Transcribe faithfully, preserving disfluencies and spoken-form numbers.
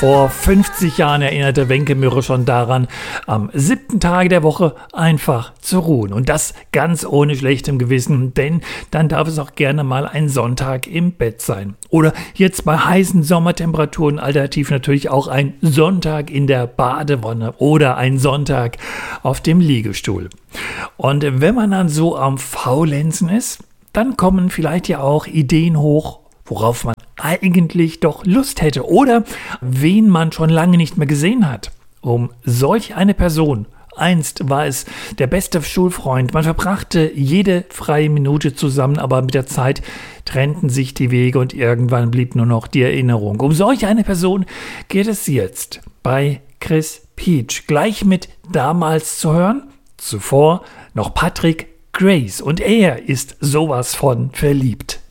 Vor fünfzig Jahren erinnerte Wenke Mürre schon daran, am siebten Tag der Woche einfach zu ruhen. Und das ganz ohne schlechtem Gewissen, denn dann darf es auch gerne mal ein Sonntag im Bett sein. Oder jetzt bei heißen Sommertemperaturen alternativ natürlich auch ein Sonntag in der Badewanne oder ein Sonntag auf dem Liegestuhl. Und wenn man dann so am Faulenzen ist, dann kommen vielleicht ja auch Ideen hoch, worauf man eigentlich doch Lust hätte oder wen man schon lange nicht mehr gesehen hat. Um solch eine Person, einst war es der beste Schulfreund, man verbrachte jede freie Minute zusammen, aber mit der Zeit trennten sich die Wege und irgendwann blieb nur noch die Erinnerung. Um solch eine Person geht es jetzt bei Chris Peach. Gleich mit Damals zu hören, zuvor noch Patrick Grace und er ist sowas von verliebt.